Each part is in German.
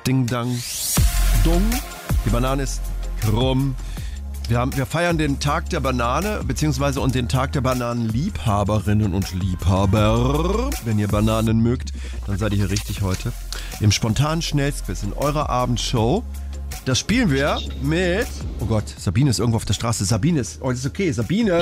Ding, dang, dung. Die Banane ist krumm. Wir feiern den Tag der Banane, beziehungsweise und den Tag der Bananenliebhaberinnen und Liebhaber. Wenn ihr Bananen mögt, dann seid ihr hier richtig heute. Im spontanen Schnellstquiz in eurer Abendshow. Das spielen wir mit... Oh Gott, Sabine ist irgendwo auf der Straße. Sabine ist... Oh, das ist okay. Sabine!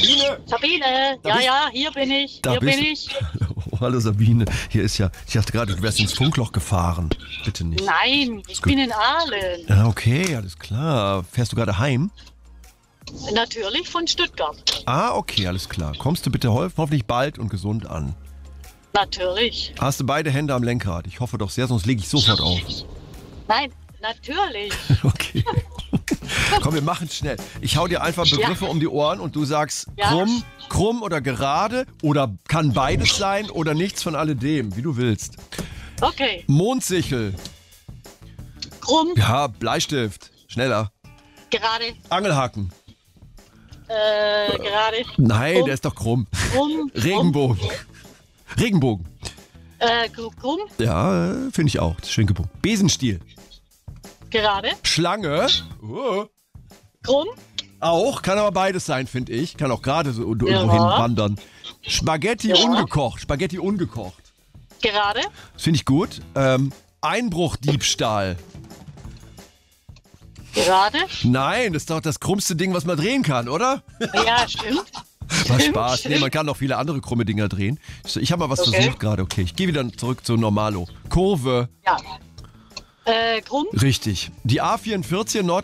Ja, hier bin ich. Oh, hallo Sabine. Hier ist ja... Ich dachte gerade, du wärst ins Funkloch gefahren. Bitte nicht. Nein, ich bin in Aalen. Ja, okay, alles klar. Fährst du gerade heim? Natürlich von Stuttgart. Ah, okay, alles klar. Kommst du bitte hoffentlich bald und gesund an? Natürlich. Hast du beide Hände am Lenkrad? Ich hoffe doch sehr, sonst lege ich sofort auf. Nein, natürlich. Okay. Komm, wir machen es schnell. Ich hau dir einfach Begriffe um die Ohren und du sagst krumm oder gerade oder kann beides sein oder nichts von alledem, wie du willst. Okay. Mondsichel. Krumm. Ja, Bleistift. Schneller. Gerade. Angelhaken. Gerade. Nein, krumm. der ist doch krumm. Krumm. Regenbogen. Regenbogen. Krumm. Ja, finde ich auch. Das ist schön gebogen. Besenstiel. Gerade. Schlange. Oh. Krumm. Auch, kann aber beides sein, finde ich. Kann auch gerade so irgendwo hin wandern. Spaghetti ungekocht. Spaghetti ungekocht. Gerade. Das finde ich gut. Einbruchdiebstahl. Gerade. Nein, das ist doch das krummste Ding, was man drehen kann, oder? Ja, stimmt. War Spaß. Nee, man kann noch viele andere krumme Dinger drehen. Ich habe mal was versucht gerade. Okay, ich gehe wieder zurück zu Normalo. Kurve. Ja. Krumm. Richtig. Die A44 in